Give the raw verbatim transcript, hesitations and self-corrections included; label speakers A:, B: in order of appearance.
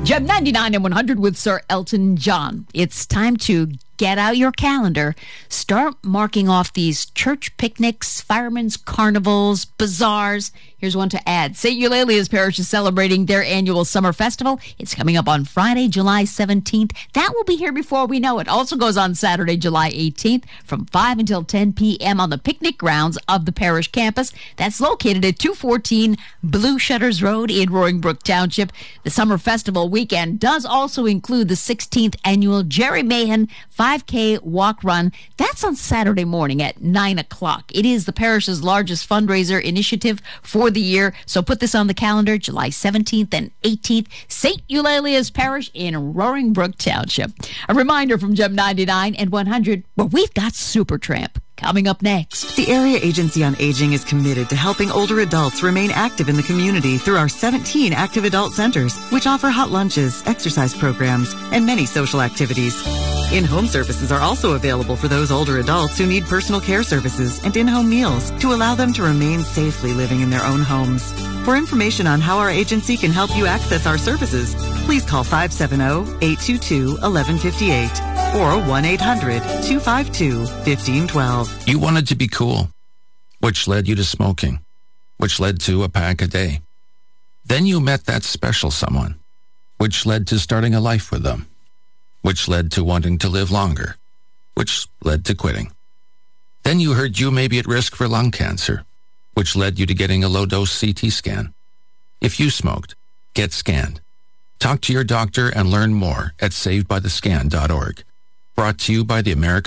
A: Gem ninety-nine and one hundred with Sir Elton John. It's time to get out your calendar. Start marking off these church picnics, firemen's carnivals, bazaars. Here's one to add. Saint Eulalia's Parish is celebrating their annual summer festival. It's coming up on Friday, July seventeenth. That will be here before we know it. Also goes on Saturday, July eighteenth from five until ten p.m. on the picnic grounds of the parish campus. That's located at two fourteen Blue Shutters Road in Roaring Brook Township. The summer festival weekend does also include the sixteenth annual Jerry Mahan five K walk run. That's on Saturday morning at nine o'clock. It is the parish's largest fundraiser initiative for the year, so put this on the calendar, July seventeenth and eighteenth, Saint Eulalia's Parish in Roaring Brook Township. A reminder from Gem ninety-nine and one hundred, where we've got Supertramp coming up next.
B: The Area Agency on Aging is committed to helping older adults remain active in the community through our seventeen active adult centers, which offer hot lunches, exercise programs, and many social activities. In-home services are also available for those older adults who need personal care services and in-home meals to allow them to remain safely living in their own homes. For information on how our agency can help you access our services, please call five seven zero, eight two two, one one five eight or one eight hundred, two five two, one five one two.
C: You wanted to be cool, which led you to smoking, which led to a pack a day. Then you met that special someone, which led to starting a life with them, which led to wanting to live longer, which led to quitting. Then you heard you may be at risk for lung cancer, which led you to getting a low-dose C T scan. If you smoked, get scanned. Talk to your doctor and learn more at saved by the scan dot org. Brought to you by the American